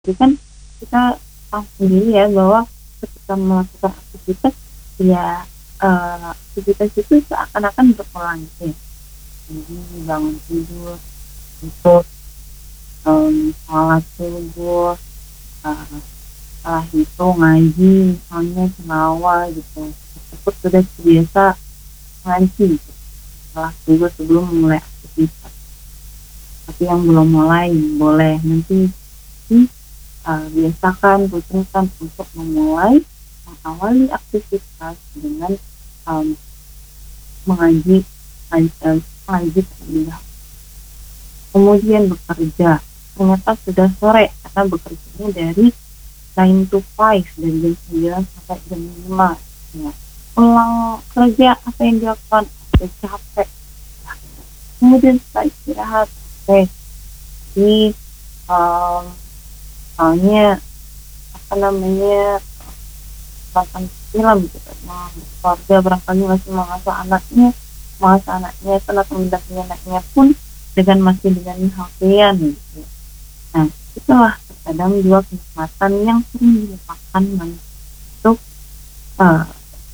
Jadi kan kita tahu sendiri ya bahwa ketika melakukan aktivitas ya, aktivitas itu seakan-akan berulang gitu ya. Jadi bangun tidur untuk, sholat subuh, setelah itu ngaji misalnya tilawah gitu, tersebut sudah terbiasa ngaji gitu, setelah subuh sebelum memulai aktivitas. Tapi yang belum mulai boleh nanti biasakan, rutinkan untuk mengawali aktivitas dengan, mmm, mengaji mengaji terlebih dahulu. Kemudian bekerja, ternyata sudah sore karena bekerjanya dari 9 to 5, dari jam 9 sampai jam 5 ya. Pulang kerja apa yang dilakukan? Udah capek, kemudian setelah istirahat, oke, jadi, mmm, misalnya apa namanya, nonton film gitu, nah keluarga barangkali masih mengasuh anaknya kan atau mendampingi anaknya pun masih dengan HP-an gitu. Nah, itulah terkadang 2 kenikmatan yang sering dilupakan untuk, eee,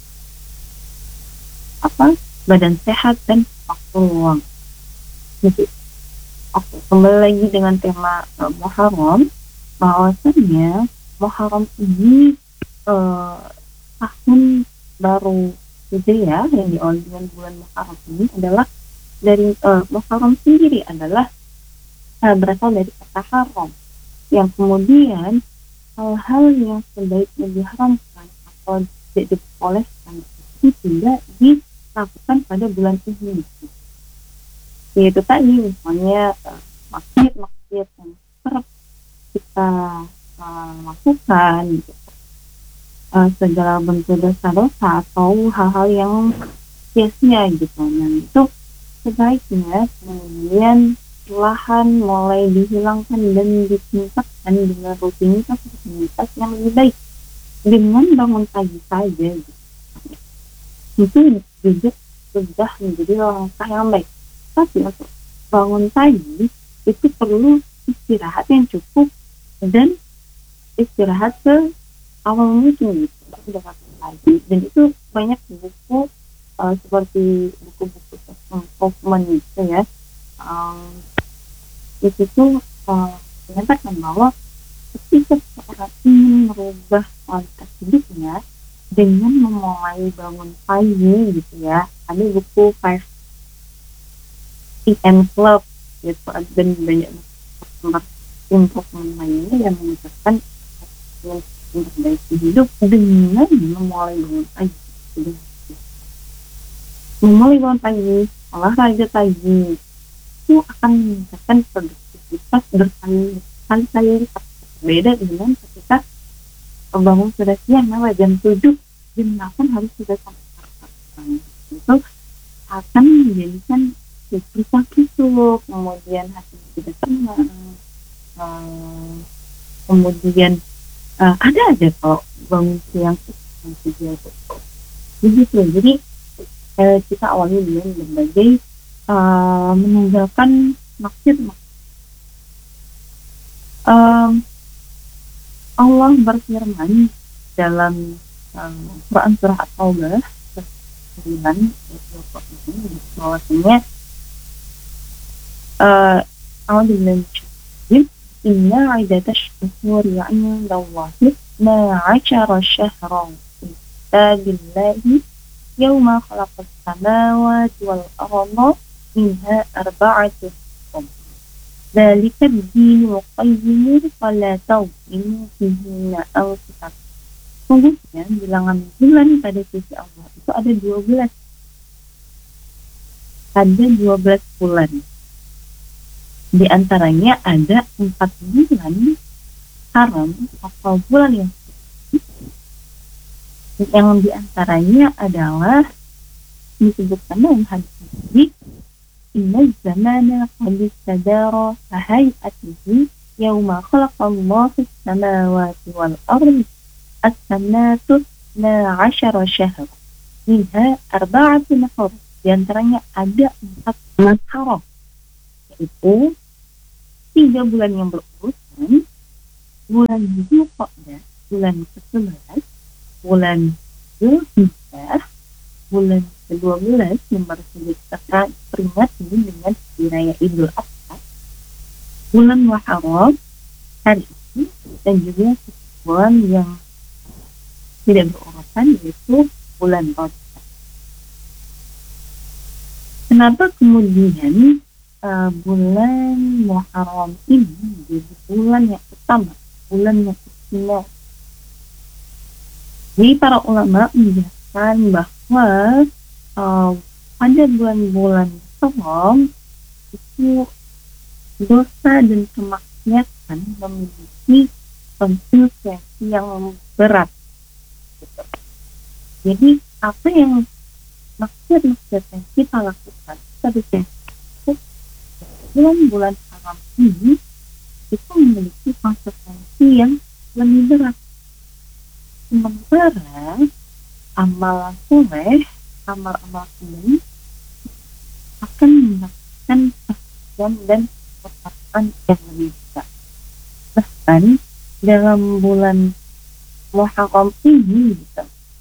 badan sehat dan waktu luang. Jadi oke, kembali lagi dengan tema, Muharram, bahwasannya Muharram ini, eee, tahun baru Hijriah yang diawali dengan bulan Muharram ini adalah dari, Muharram sendiri adalah, berasal dari kata haram, yang kemudian hal-hal yang sebaiknya diharamkan atau tidak diperbolehkan itu tidak dilakukan pada bulan ini. Yaitu tadi misalnya, maksiat-maksiat yang kerap kita, lakukan gitu, segala bentuk dosa-dosa atau hal-hal yang sia-sia gitu. Nah itu sebaiknya kemudian perlahan mulai dihilangkan dan ditingkatkan dengan rutinitas yang lebih baik, dengan bangun pagi saja gitu. Itu juga sudah menjadi langkah yang baik. Tapi untuk bangun pagi itu perlu istirahat yang cukup dan istirahat seawal mungkin gitu, udah pagi. Dan itu banyak buku, seperti buku-buku self-improvement gitu ya, di situ, menyatakan bahwa ketika seseorang ingin merubah kualitas hidupnya dengan memulai bangun pagi gitu ya, ada buku 5 PM Club gitu, dan banyak buku improvement lainnya yang menyatakan ingin memperbaiki hidup dengan memulai bangun pagi. Memulai bangun pagi, olahraga pagi, itu akan meningkatkan produktivitas berkali-kali lipat. Beda dengan ketika bangun sudah siang, jam 7, jam 8 harus sudah sampai kantor. Itu akan menjadikan kita kisuk, kemudian hati tidak tenang, kemudian ada aja kalau bangun siang begitu. Jadi kita awali dengan berbagai meninggalkan maksiat. Allah berfirman dalam Quran surah At-Taubah 9 bahwasanya inna iddatash syuhuri 'indallahi 12 syahran fi kitabillahi yauma khalaqas samawati wal arda minha arba'atun hurum. Dzalika ad-dinul qayyim fala tadhlimu fihinna anfusakum. Sungguhnya bilangan bulan pada sisi Allah itu ada 12. Ada 12 bulan. Di antaranya ada 4 bulan haram atau bulan yang di antaranya adalah disebutkan dalam hadis ini, inna zamana qad istadara kahayatihi yauma khalaqallahu as-samawati wal ardi as-sanatu 12 syahra minha arba'atun hurum. Di antaranya ada 4 bulan haram, yaitu 3 bulan yang berurusan bulan Dzulqa'dah, bulan ke-11, bulan Dzulhijjah, bulan ke-12 yang baru saja kita peringati dengan hari raya Idul Adha, bulan Muharram hari ini, dan juga bulan yang tidak berurutan yaitu bulan Rajab. Kenapa kemudian bulan Muharram ini menjadi bulan yang utama, bulan yang istimewa? Jadi para ulama menjelaskan bahwa pada bulan-bulan Muharram itu dosa dan kemaksiatan memiliki konsekuensi yang berat. Jadi apa yang maksiat-maksiat yang kita lakukan pada bulan haram ini itu memiliki konsekuensi yang lebih berat. Sementara amal soleh, amal-amal soleh akan mendapatkan kesucian dan ketaatan yang lebih besar. Bahkan dalam bulan Muharram ini, gitu,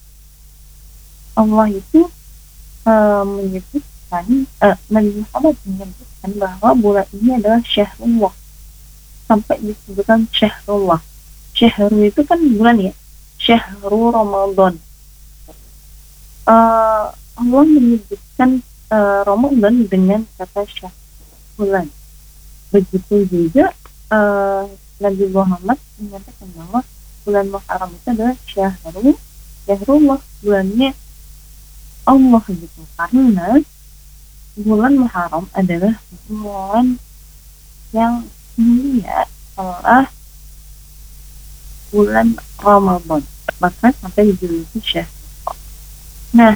Allah itu menyebutkan, Nabi Muhammad menyebutkan bahwa bulan ini adalah syahrullah, sampai disebutkan syahrullah. Syahru itu kan bulan ya, syahru Ramadan. Allah menyebutkan Ramadan dengan kata syahr, bulan. Begitu juga Nabi Muhammad menyatakan bahwa bulan Muharram itu adalah syahrullah, bulannya Allah gitu, karena bulan Muharram adalah bulan yang mulia setelah bulan Ramadan, bahkan sampai dijuluki syahr. Nah,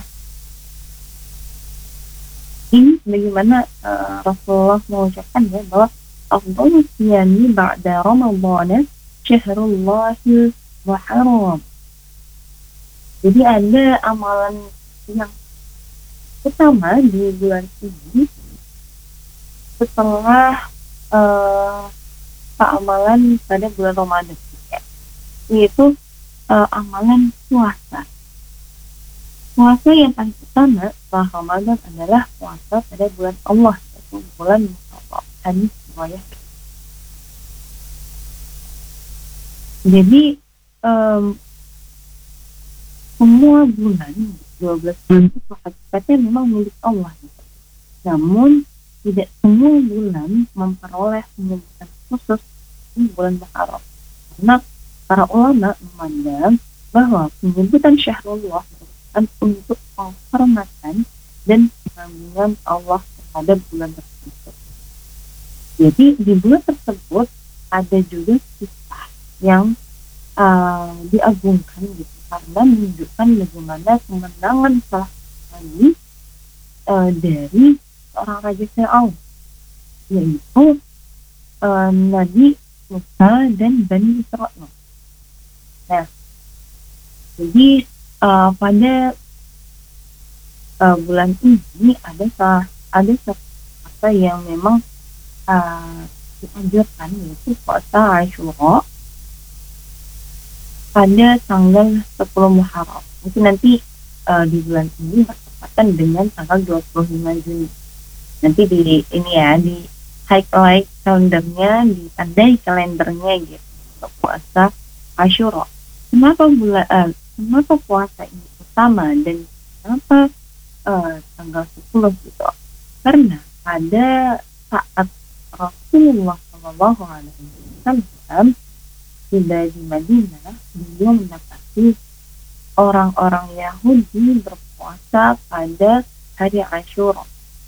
ini bagaimana Rasulullah mengucapkan ya bahwa afdhalus siyami ba'da Ramadhan syahrullahil Muharram. Jadi ada amalan yang utama di bulan ini setelah amalan pada bulan Ramadan, yaitu amalan puasa. Puasa yang paling utama setelah Ramadan adalah puasa pada bulan Allah, yaitu bulan Muharram. Hadis riwayat. Jadi semua bulan 12 bulan itu hakikatnya memang milik Allah. Namun tidak semua bulan memperoleh penyebutan khusus di bulan Muharram. Karena para ulama memandang bahwa penyebutan syahrullah untuk penghormatan dan pengambilan Allah terhadap bulan tersebut. Jadi di bulan tersebut ada juga kisah yang diagungkan gitu, karena menunjukkan bagaimana kemenangan salah satu dari seorang raja Fir'aun, yaitu Nabi Musa dan Bani Israil. Nah, jadi pada bulan ini ada puasa yang memang dianjurkan, yaitu puasa Asyura pada tanggal 10 Muharram. Mungkin nanti di bulan ini bertepatan dengan tanggal 25 Juni. Nanti di ini ya, di highlight kalendernya, ditandai kalendernya gitu, untuk puasa Asyura. Kenapa puasa ini utama dan kenapa tanggal 10 gitu? Karena pada saat Rasulullah SAW tiba di Madinah, beliau mendapati orang-orang Yahudi berpuasa pada hari Asyura.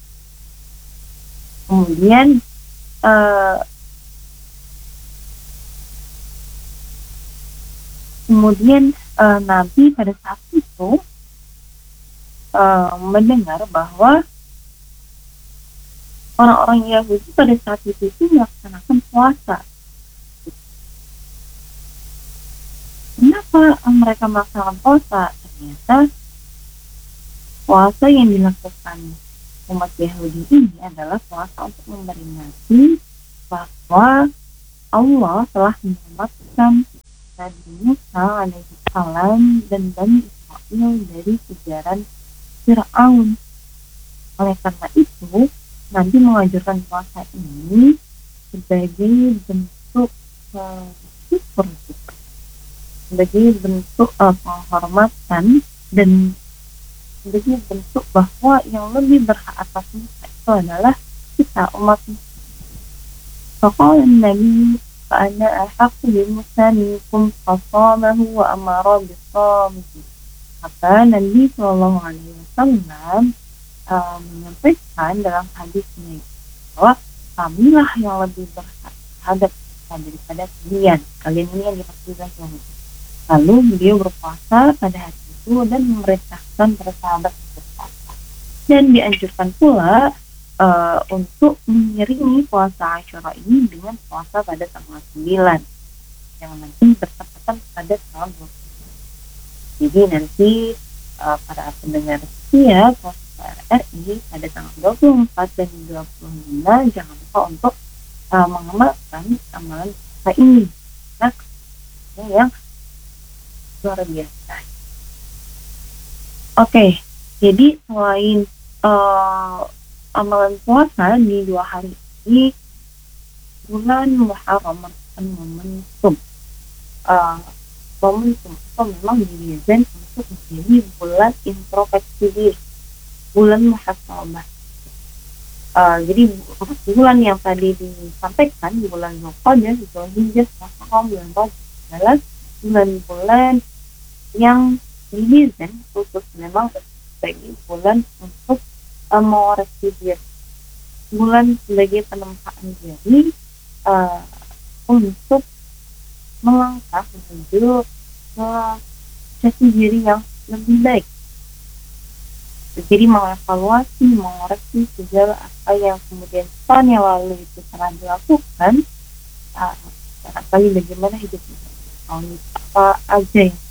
Kemudian Nabi pada saat itu mendengar bahwa orang-orang Yahudi pada saat itu melaksanakan puasa. Kenapa mereka melaksanakan puasa? Ternyata puasa yang dilakukan umat Yahudi ini adalah puasa untuk memperingati bahwa Allah telah menyelamatkan Nabi Musa alaihissalam dan Bani Israel dari kejaran Fir'aun. Oleh karena itu, Nabi mengajarkan puasa ini sebagai bentuk syukur, sebagai bentuk penghormatan dan sebagai bentuk bahwa yang lebih berhak atas kita itu adalah kita umat Muslim. Faqala Nabi فأنا أحق بموسى منكم فصامه وأمر بصومه. Maka Nabi Shallallahu Alaihi Wasallam menyampaikan dalam hadisnya bahwa kamilah yang lebih berhak terhadap kita daripada kalian. Kalian ini yang dimaksudkan Yahudi. Lalu beliau berpuasa pada hari itu dan memerintahkan para sahabat berpuasa. Dan dianjurkan pula untuk mengiringi puasa Asyura ini dengan puasa pada tanggal 9 yang nanti bertepatan pada tanggal 20. Jadi nanti para pendengar setia puasa RRI pada tanggal 24 dan 25 jangan lupa untuk mengamalkan amalan puasa ini. Nah, yang luar biasa. Oke, jadi selain amalan puasa di 2 hari ini, bulan Muharram merupakan momentum atau memang didesain untuk menjadi bulan introspeksi diri, bulan muhasabah. Jadi 4 bulan yang tadi disampaikan, bulan Zulqa'dah, Zulhijjah, Muharram, bulan Rajab adalah bulan-bulan yang didesain khusus memang sebagai bulan untuk mengoreksi diri, bulan sebagai penempaan diri untuk melangkah menuju ke jati diri yang lebih baik. Jadi mengevaluasi, mengoreksi segala apa yang kemudian tahun yang lalu itu telah dilakukan, barangkali bagaimana hidup tahun apa aja yang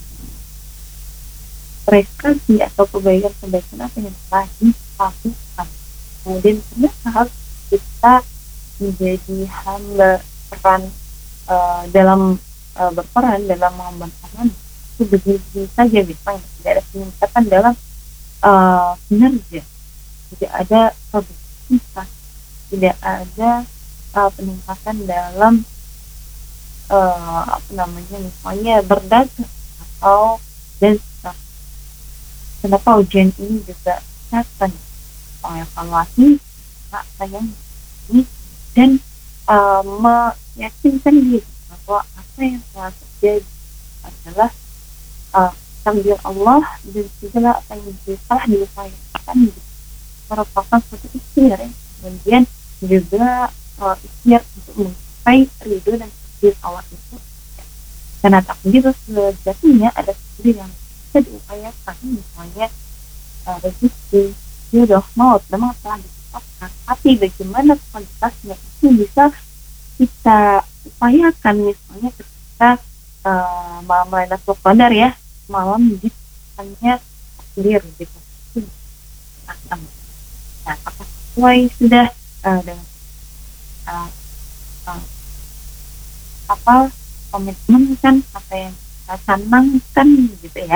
prestasi atau kebaikan-kebaikan apa yang telah dilakukan. Kemudian benar kita menjadi hamba peran dalam berperan dalam mengemban amanah itu begitu saja bisa tidak ada peningkatan dalam kinerja, tidak ada produktivitas, tidak ada peningkatan dalam misalnya berdagang atau dan kenapa ujian ini juga akan mengevaluasi apa yang ini dan meyakinkan diri bahwa apa yang telah terjadi adalah takdir Allah dan segala apa yang telah diupayakan merupakan suatu ikhtiar yang kemudian juga ikhtiar untuk mencapai ridho dan takdir Allah itu, karena takdir sejatinya ada takdir yang bisa diupayakan, misalnya rezeki, jodoh, maut memang telah ditetapkan, tapi bagaimana kualitasnya itu bisa kita upayakan, misalnya ketika malam Lailatul Qadar ya, malam hanya takdir gitu. Nah, apakah sesuai sudah dengan komitmen kan apa yang kita canangkan gitu ya.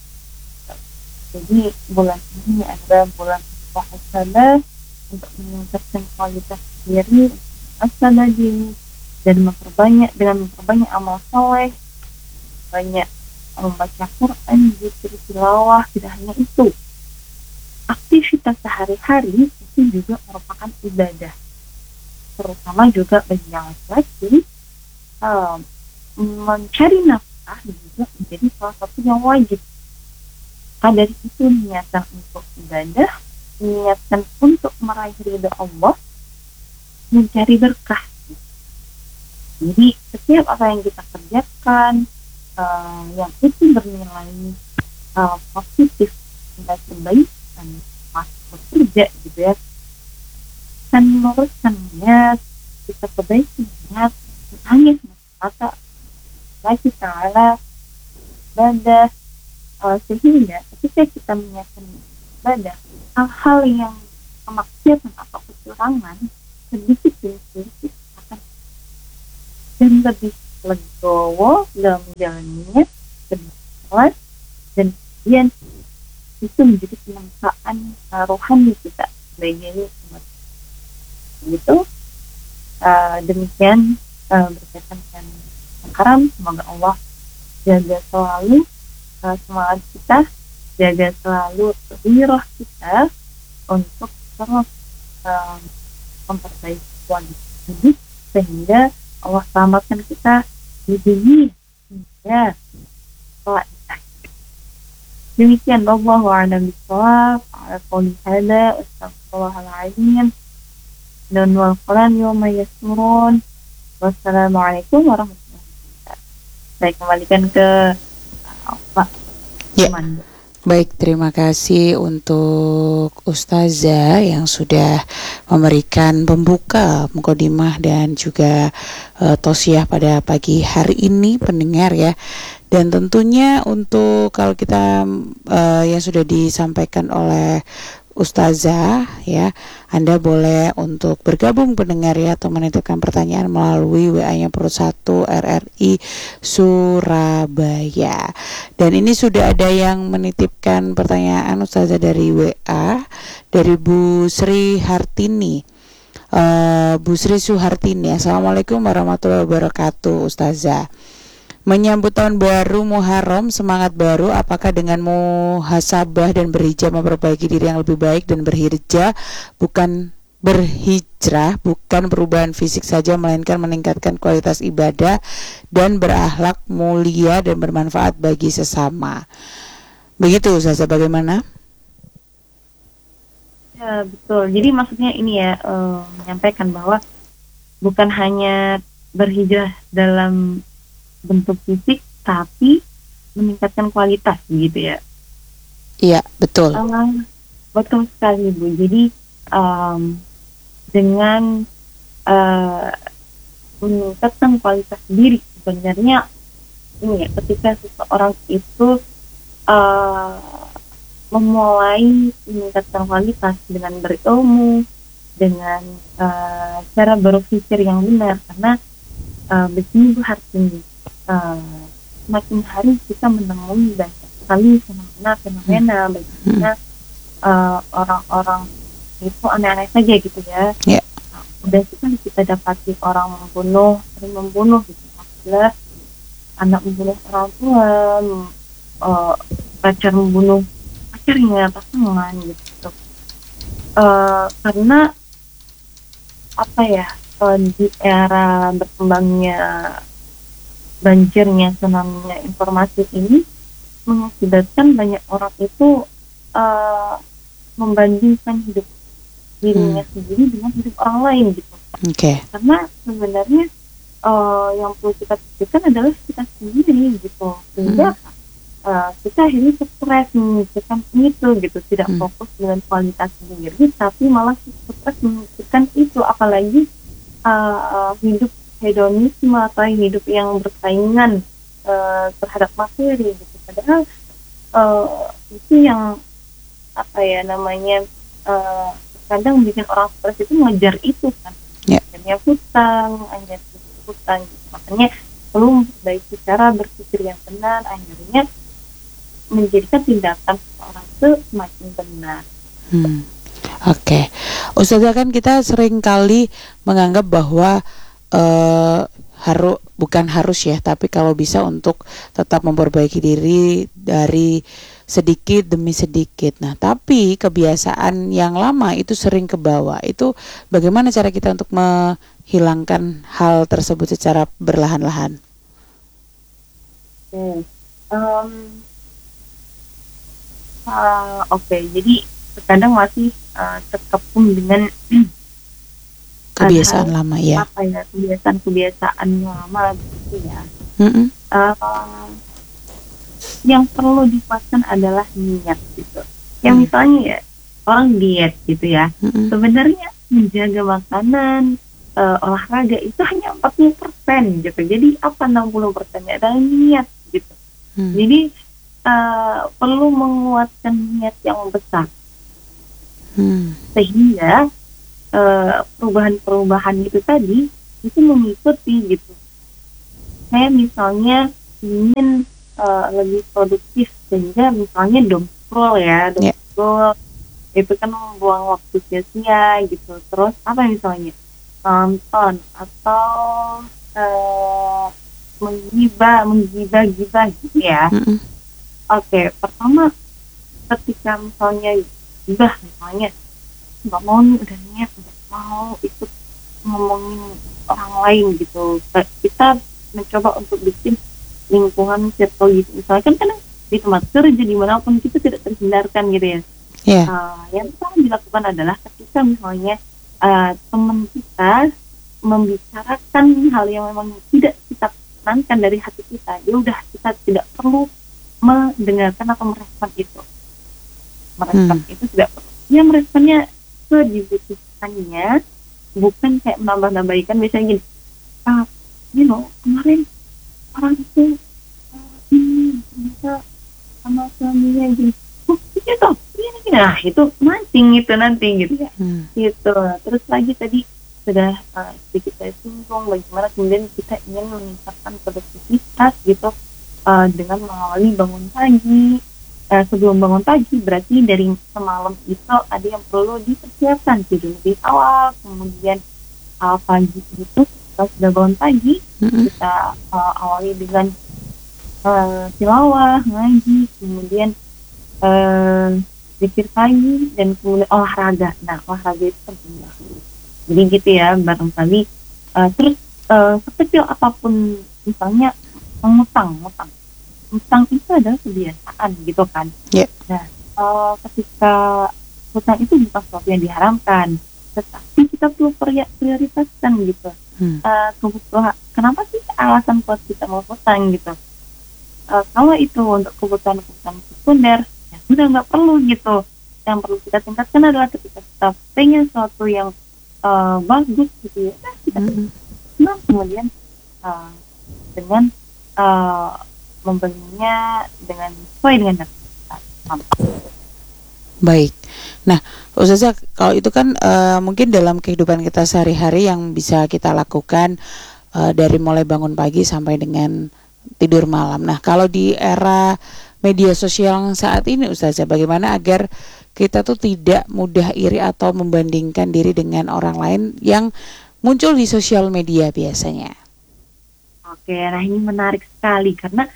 Jadi bulan ini adalah bulan muhasabah untuk meningkatkan kualitas diri, muhasabah diri dan memperbanyak amal soleh, banyak membaca Quran, zikir, tilawah. Tidak hanya itu, aktivitas sehari-hari itu juga merupakan ibadah, terutama juga bagi yang laki-laki. Mencari nafkah juga menjadi salah satu yang wajib. Dari itu niatan untuk ibadah, niatan untuk meraih ridha Allah, mencari berkah. Jadi setiap apa yang kita kerjakan yang itu bernilai positif dan kebaikan, masuk bekerja gitu ya, dan meluruskan niat, kita perbaiki niat hanya semata lagi ta'ala ibadah, sehingga ketika kita menyiapkan ibadah, hal-hal yang kemaksiatan atau kecurangan sedikit demi sedikit akan dan lebih legowo dalam menjalaninya, bernapas, dan kemudian itu menjadi penampaan rohani kita sebagai umat. Begitu. Demikian berkaitan dengan haram. Semoga Allah jaga selalu semangat kita, jaga selalu wirah kita untuk terus memperbaiki kualitas hidup sehingga Allah selamatkan kita di dunia hingga kelak. Demikian, wallahu a'lam bishawab. Ala qouli hada, astaghfirullahaladzim, dan wal qalam yawma yasurun. Wassalamualaikum warahmatullahi wabarakatuh. Saya kembalikan ke Pak Iman. Baik, terima kasih untuk Ustazah yang sudah memberikan pembuka, mukadimah dan juga tausiah pada pagi hari ini pendengar ya. Dan tentunya untuk kalau kita yang sudah disampaikan oleh Ustazah ya, Anda boleh untuk bergabung pendengar ya, atau menitipkan pertanyaan melalui WA-nya Perut 1 RRI Surabaya. Dan ini sudah ada yang menitipkan pertanyaan Ustazah dari WA, dari Bu Sri Hartini. Bu Sri Suhartini, Assalamualaikum warahmatullahi wabarakatuh Ustazah. Menyambut tahun baru Muharram, semangat baru, apakah dengan muhasabah dan berhijrah memperbaiki diri yang lebih baik dan berhijrah bukan perubahan fisik saja, melainkan meningkatkan kualitas ibadah dan berakhlak mulia dan bermanfaat bagi sesama. Begitu Ustazah, bagaimana? Ya, betul. Jadi maksudnya ini ya, menyampaikan bahwa bukan hanya berhijrah dalam bentuk fisik, tapi meningkatkan kualitas, gitu ya. Iya, betul. Betul sekali, Bu. Jadi dengan meningkatkan kualitas diri, sebenarnya ini ya, ketika seseorang itu memulai meningkatkan kualitas dengan berilmu, dengan cara berpikir yang benar, karena begini Bu Hartini, semakin hari kita menemui banyak sekali fenomena bagaimana orang-orang itu aneh-aneh saja gitu ya. Udah sekali kita dapati orang sering membunuh gitu, maksudnya anak membunuh orang tua, pacar membunuh pacarnya, pasangan gitu. Karena apa ya, di era berkembangnya banjirnya tsunami informasi ini mengakibatkan banyak orang itu membandingkan hidup dirinya sendiri dengan hidup orang lain gitu. Karena sebenarnya yang perlu kita pikirkan adalah kita sendiri gitu, sehingga kita akhirnya stres memikirkan itu gitu, tidak fokus dengan kualitas sendiri, tapi malah stres memikirkan itu, apalagi hidup hedonisme atau hidup yang bersaingan terhadap materi gitu. Padahal itu yang apa ya namanya, kadang bikin orang stres itu mengejar itu kan, akhirnya hutang gitu. Makanya perlu memperbaiki cara berpikir yang benar, akhirnya menjadikan tindakan seseorang itu semakin benar. Oke. Ustazah, kan kita sering kali menganggap bahwa bukan harus ya, tapi kalau bisa untuk tetap memperbaiki diri dari sedikit demi sedikit. Nah, tapi kebiasaan yang lama itu sering kebawa. Itu bagaimana cara kita untuk menghilangkan hal tersebut secara berlahan-lahan? Jadi terkadang masih terkepung dengan kebiasaan lama ya. Kebiasaan lama gitu ya. Yang perlu dikuatkan adalah niat gitu. Yang misalnya ya orang diet gitu ya. Sebenarnya menjaga makanan, olahraga itu hanya 40% gitu. Jadi apa 60%-nya adalah niat gitu. Jadi perlu menguatkan niat yang besar. Sehingga perubahan-perubahan itu tadi itu mengikuti gitu. saya misalnya ingin lebih produktif sehingga misalnya doom Ya. scroll itu kan membuang waktu sia-sia gitu. Terus apa misalnya nonton atau eh, menggibah gitu ya. Mm-mm. Oke, pertama ketika misalnya gibah misalnya nggak mau nih, udah niat nggak mau ikut ngomongin orang lain gitu. Kita mencoba untuk bikin lingkungan circle gitu. Misalnya kan kadang di tempat kerja dimanapun kita tidak terhindarkan gitu ya. Ya. Yang pertama dilakukan adalah ketika misalnya teman kita membicarakan hal yang memang tidak kita senangkan dari hati kita, ya udah kita tidak perlu mendengarkan atau merespon itu. Merespon itu tidak perlu. Ya meresponnya dibutuhkannya, bukan kayak menambah-nambahkan. Biasanya gini, kemarin orang itu ini ternyata sama suaminya gini, gitu, gini. Nah itu mancing itu nanti gitu ya. Gitu. Terus lagi tadi sudah sedikit saya singgung bagaimana kemudian kita ingin meningkatkan produktivitas gitu dengan mengawali bangun pagi. Sebelum bangun pagi berarti dari semalam itu ada yang perlu dipersiapkan, tidur lebih awal, kemudian pagi itu kita sudah bangun pagi, kita awali dengan tilawah, ngaji, kemudian zikir pagi, dan kemudian olahraga. Nah, olahraga itu penting banget. Jadi gitu ya, barangkali terus sekecil apapun, misalnya ngutang itu adalah kebiasaan gitu kan. Yeah. Nah, ketika hutang itu bukan sesuatu yang diharamkan, tetapi kita perlu prioritaskan gitu. Kebutuhan, kenapa sih alasan buat kita mau hutang gitu? Kalau itu untuk kebutuhan sekunder, ya sudah nggak perlu gitu. Yang perlu kita tingkatkan adalah ketika kita pengen sesuatu yang bagus gitu ya, kita kemudian dengan membelinya dengan sesuai dengan data kita. Baik. Nah, Ustazah, kalau itu kan mungkin dalam kehidupan kita sehari-hari yang bisa kita lakukan dari mulai bangun pagi sampai dengan tidur malam. Nah, kalau di era media sosial saat ini, Ustazah, bagaimana agar kita tuh tidak mudah iri atau membandingkan diri dengan orang lain yang muncul di sosial media biasanya? Oke, nah ini menarik sekali karena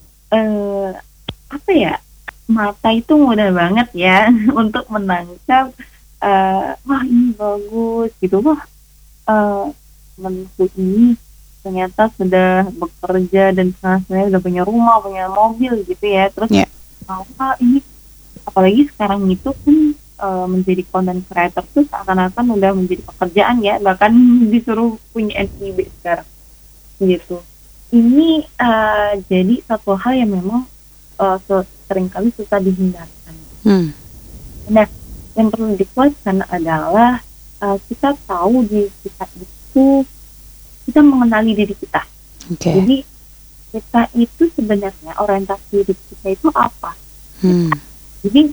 apa ya, mata itu mudah banget ya untuk menangkap wah ini bagus gitu, wah temanku ini ternyata sudah bekerja dan sebenarnya udah punya rumah, punya mobil gitu ya. Terus ini apalagi sekarang itu kan menjadi content creator tuh seakan-akan udah menjadi pekerjaan ya, bahkan disuruh punya NIB sekarang gitu. Ini jadi satu hal yang memang seringkali susah dihindarkan. Nah, yang perlu dikuatkan adalah kita tahu diri kita itu, kita mengenali diri kita. Jadi kita itu sebenarnya orientasi diri kita itu apa? Jadi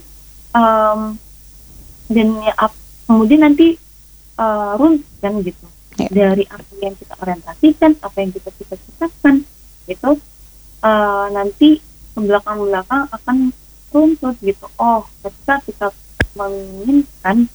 dan ya, kemudian nanti runtuh gitu dari apa yang kita orientasikan, apa yang kita cita-citakan gitu, nanti ke belakang akan runtuh gitu. Oh, ketika kita menginginkan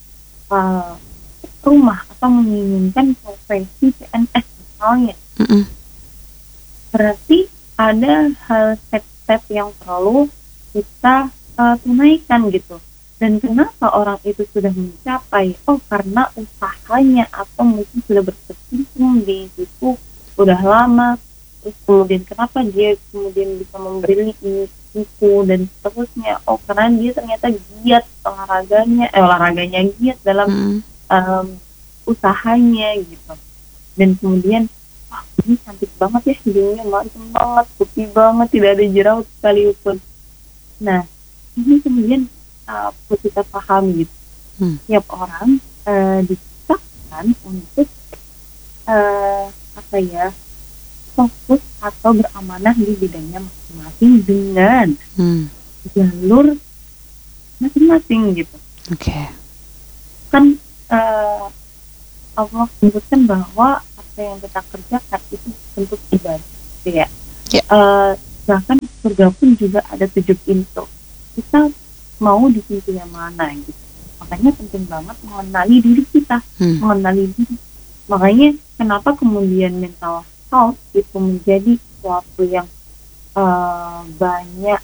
rumah atau menginginkan profesi PNS misalnya, berarti ada hal step-step yang perlu kita tunaikan gitu. Dan kenapa orang itu sudah mencapai? Oh, karena usahanya atau mungkin sudah berkecimpung di situ udah lama. Terus kemudian kenapa dia kemudian bisa membeli ini itu dan seterusnya? Oh, karena dia ternyata giat olahraganya giat dalam usahanya gitu. Dan kemudian wah, ini cantik banget ya, hidungnya ganteng banget, putih banget, tidak ada jerawat sekalipun. Nah, ini kemudian perlu kita pahami gitu. Tiap orang diciptakan untuk fokus atau beramanah di bidangnya masing-masing dengan jalur masing-masing gitu. Kan Allah menyebutkan bahwa apa yang kita kerjakan itu bentuk ibadah. gitu ya. Ya. Bahkan surga pun juga ada 7 pintu. Kita mau di pintu yang mana gitu. Makanya penting banget mengenali diri kita, mengenali diri. Makanya kenapa kemudian mental health itu menjadi sesuatu yang banyak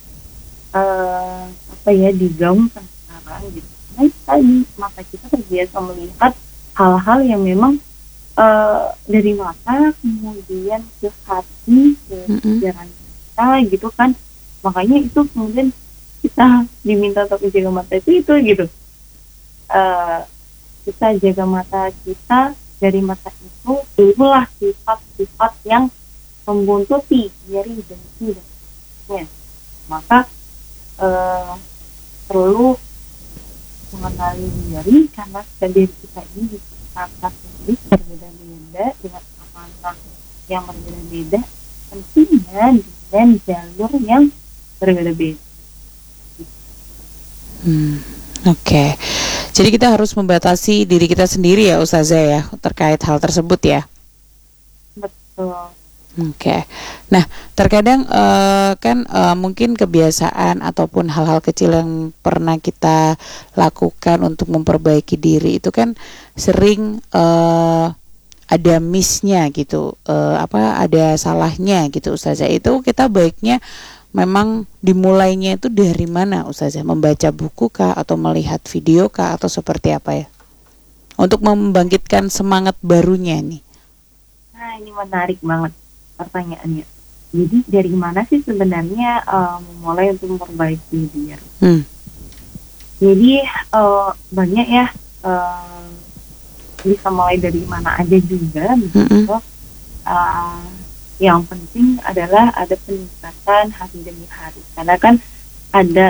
digaungkan sekarang gitu. Karena itu tadi mata kita terbiasa melihat hal-hal yang memang dari mata kemudian ke hati, ke pikiran kita gitu kan. Makanya itu kemudian kita diminta untuk menjaga mata itu gitu. Kita jaga mata kita, dari mata itu timbullah sifat-sifat yang membuntuti iri, dengki dan sebagainya. Maka perlu mengenali diri, karena diri kita ini diciptakan sendiri berbeda-beda dengan amanah yang berbeda-beda, tentunya dengan jalur yang berbeda-beda. Oke. Jadi kita harus membatasi diri kita sendiri ya Ustazah ya terkait hal tersebut ya. Betul. Oke. Nah, terkadang mungkin kebiasaan ataupun hal-hal kecil yang pernah kita lakukan untuk memperbaiki diri itu kan sering ada miss-nya gitu, ada salahnya gitu Ustazah. Itu kita baiknya memang dimulainya itu dari mana Ustazah? Membaca buku kah atau melihat video kah atau seperti apa ya? Untuk membangkitkan semangat barunya nih. Nah, ini menarik banget pertanyaannya. Jadi dari mana sih sebenarnya memulai untuk memperbaiki diri? Jadi banyak ya, bisa mulai dari mana aja juga gitu. Yang penting adalah ada peningkatan hari demi hari, karena kan ada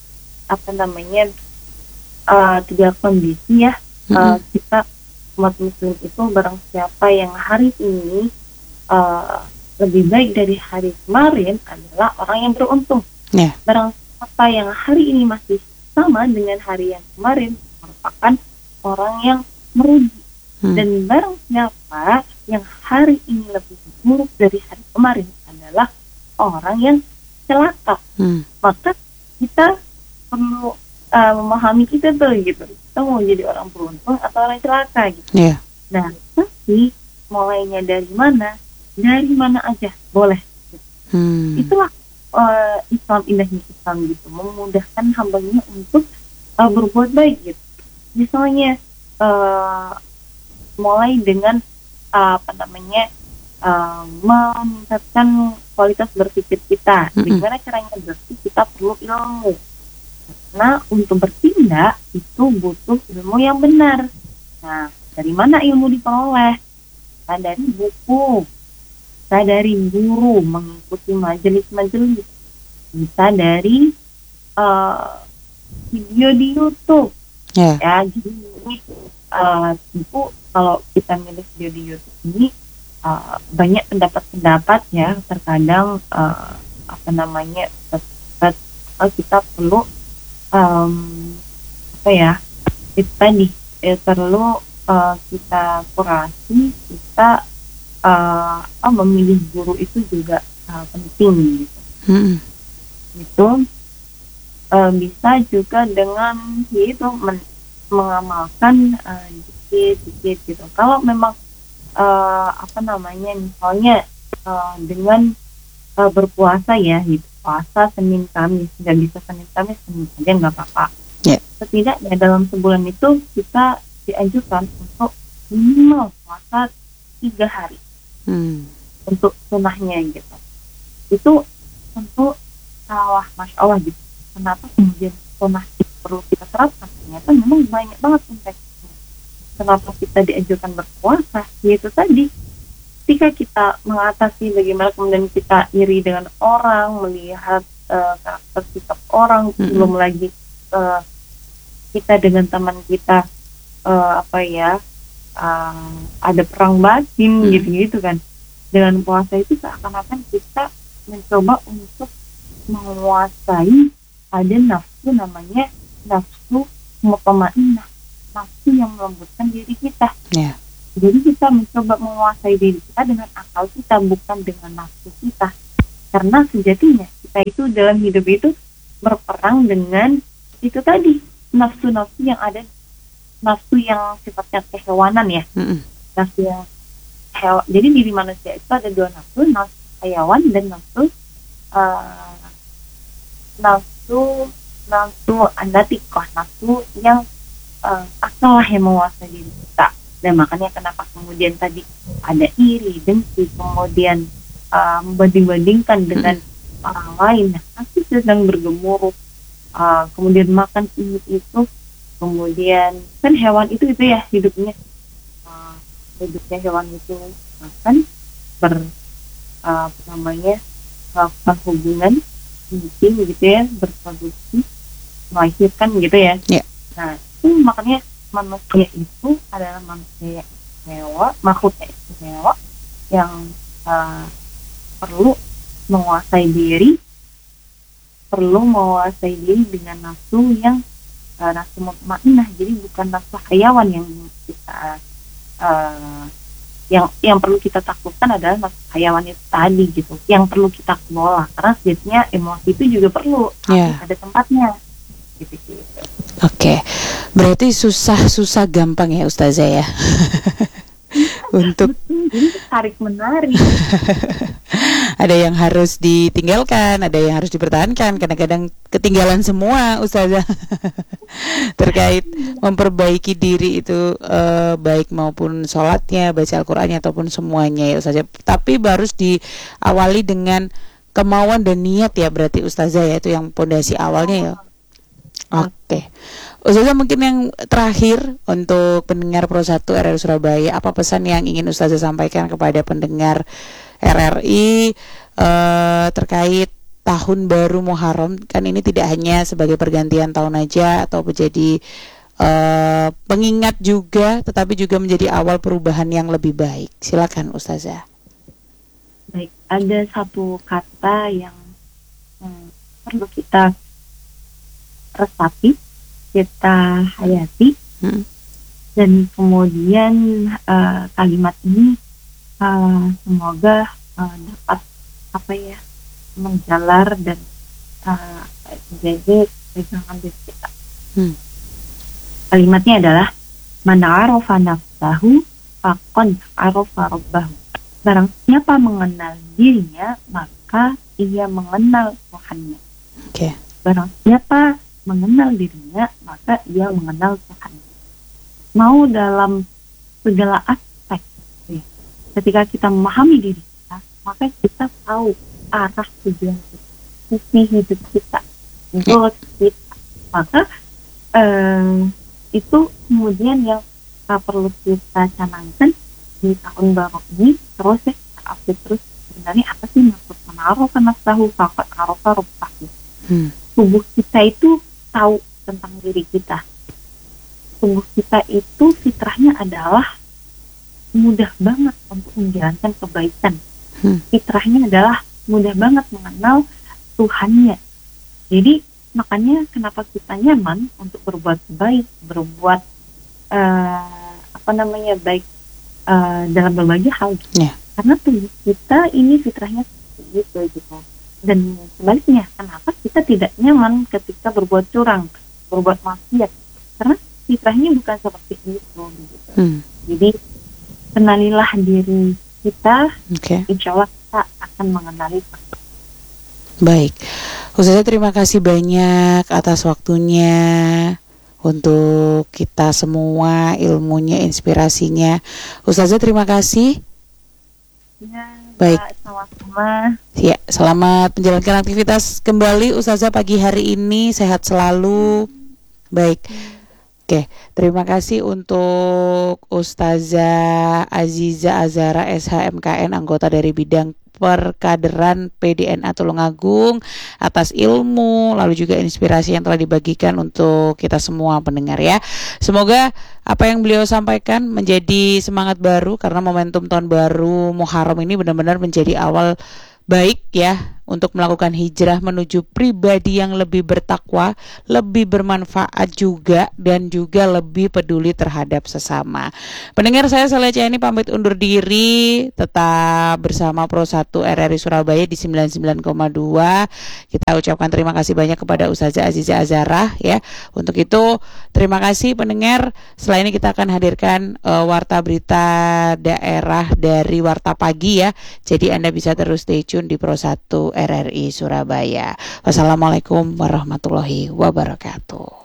tiga kondisi ya. Kita umat muslim itu barang siapa yang hari ini lebih baik dari hari kemarin adalah orang yang beruntung. Barang siapa yang hari ini masih sama dengan hari yang kemarin merupakan orang yang merugi. Dan barang siapa yang hari ini lebih buruk dari hari kemarin adalah orang yang celaka. Maka kita perlu memahami kita tuh gitu. Kita mau jadi orang beruntung atau orang celaka gitu. Nah, tapi mulainya dari mana? Dari mana aja boleh. Gitu. Itulah Islam, indahnya Islam gitu, memudahkan hambanya untuk berbuat baik gitu. Misalnya mulai dengan meningkatkan kualitas berpikir kita. Bagaimana caranya berpikir? Kita perlu ilmu. Nah, untuk bertindak itu butuh ilmu yang benar. Nah, dari mana ilmu diperoleh? Kita dari buku, kita dari guru, mengikuti majelis-majelis, kita dari video di YouTube. Ya, jadi ini tentu kalau kita milih video di YouTube ini banyak pendapat-pendapat ya. Terkadang kita perlu itu tadi perlu kita kurasi, kita memilih guru itu juga penting gitu. Itu bisa juga dengan yaitu mengamalkan dikit gitu. Kalau memang misalnya dengan berpuasa ya gitu, puasa Senin Kamis, nggak bisa Senin Kamis aja nggak apa-apa. Setidaknya dalam sebulan itu kita dianjurkan untuk minimal puasa 3 hari untuk sunahnya gitu. Itu tentu Masya Allah gitu. Kenapa kemudian sunah perlu kita terapkan? Ternyata memang banyak banget impactnya. Kenapa kita dianjurkan berpuasa? Yaitu tadi, ketika kita mengatasi bagaimana kemudian kita iri dengan orang, melihat karakter sikap orang, belum lagi kita dengan teman kita ada perang batin gitu kan. Dengan puasa itu seakan-akan kita mencoba untuk menguasai, ada nafsu namanya nafsu mutmainnah, nafsu yang melembutkan diri kita. Jadi kita mencoba menguasai diri kita dengan akal kita, bukan dengan nafsu kita. Karena sejatinya kita itu dalam hidup itu berperang dengan itu tadi, nafsu-nafsu yang ada, nafsu yang sifatnya kehewanan ya. Nafsu yang jadi diri manusia itu ada dua nafsu, nafsu hewan dan nafsu nafsu andatikoh, nafsu yang akal lah yang menguasai diri kita. Dan makanya kenapa kemudian tadi ada iri, dengki, kemudian membanding-bandingkan dengan orang lain. Nah, pasti sedang bergemuruh, kemudian makan ini itu, kemudian kan hewan itu ya hidupnya hewan itu makan melakukan hubungan intim gitu ya, berproduksi, melahirkan gitu ya. Nah, itu makanya manusia itu adalah manusia istimewa, makhluknya istimewa yang perlu menguasai diri dengan nafsu yang nafsu mutmainnah. Jadi bukan nafsu hayawan yang kita yang perlu kita taklukkan adalah nafsu hayawan itu tadi gitu, yang perlu kita kelola, karena sejatinya emosi itu juga perlu ada tempatnya gitu. Oke. Berarti susah gampang ya Ustazah ya. Untuk tarik menarik. Ada yang harus ditinggalkan, ada yang harus dipertahankan. Kadang-kadang ketinggalan semua Ustazah. Terkait memperbaiki diri itu, baik maupun sholatnya, baca Al-Qur'annya ataupun semuanya ya Ustazah. Tapi harus diawali dengan kemauan dan niat ya berarti Ustazah ya, itu yang pondasi awalnya ya. Oke. Ustazah, mungkin yang terakhir untuk pendengar Pro 1 RRI Surabaya, apa pesan yang ingin Ustazah sampaikan kepada pendengar RRI terkait tahun baru Muharram? Kan ini tidak hanya sebagai pergantian tahun aja atau menjadi pengingat juga, tetapi juga menjadi awal perubahan yang lebih baik. Silakan Ustazah. Baik, ada satu kata yang perlu kita resapi, kita hayati, dan kemudian kalimat ini semoga dapat menjalar dan jadi pegangan diri kita. Kalimatnya adalah man arafa nafsahu faqad arafa rabbahu. Barang siapa mengenal dirinya, maka ia mengenal Tuhannya. Barang siapa mengenal dirinya, maka ia mengenal Tuhan. Mau dalam segala aspek ya. Ketika kita memahami diri kita, maka kita tahu arah tujuan kita, misi hidup kita, goals kita. Maka itu kemudian yang perlu kita canangkan di tahun baru ini. Terus ya, kita update terus sebenarnya apa sih maksud menaruh nafsahu faqad arafa rabbahu. Tubuh kita itu tahu tentang diri kita. Tubuh kita itu fitrahnya adalah mudah banget untuk menjalankan kebaikan. Fitrahnya adalah mudah banget mengenal Tuhannya. Jadi makanya kenapa kita nyaman untuk berbuat baik, berbuat baik dalam berbagai hal. Karena tubuh kita ini fitrahnya seperti itu gitu. Dan sebaliknya, kenapa kita tidak nyaman ketika berbuat curang, berbuat maksiat? Karena fitrahnya bukan seperti itu gitu. Jadi kenalilah diri kita, insya Allah kita akan mengenali. Baik, Ustazah, terima kasih banyak atas waktunya untuk kita semua, ilmunya, inspirasinya. Ustazah, terima kasih. Baik. Sama-sama. Ya, selamat menjalankan aktivitas kembali Ustazah pagi hari ini, sehat selalu. Baik. Oke, terima kasih untuk Ustazah Aziza Azhara SHMKN, anggota dari bidang Perkaderan PDNA Tulungagung, atas ilmu lalu juga inspirasi yang telah dibagikan untuk kita semua pendengar ya. Semoga apa yang beliau sampaikan menjadi semangat baru, karena momentum tahun baru Muharram ini benar-benar menjadi awal baik ya untuk melakukan hijrah menuju pribadi yang lebih bertakwa, lebih bermanfaat juga, dan juga lebih peduli terhadap sesama. Pendengar, saya Salecia ini pamit undur diri, tetap bersama Pro 1 RRI Surabaya di 99,2. Kita ucapkan terima kasih banyak kepada Ustazah Aziza Azharah ya. Untuk itu terima kasih pendengar. Setelah ini kita akan hadirkan warta berita daerah dari Warta Pagi ya. Jadi Anda bisa terus stay tune di Pro 1 RRI Surabaya. Wassalamualaikum warahmatullahi wabarakatuh.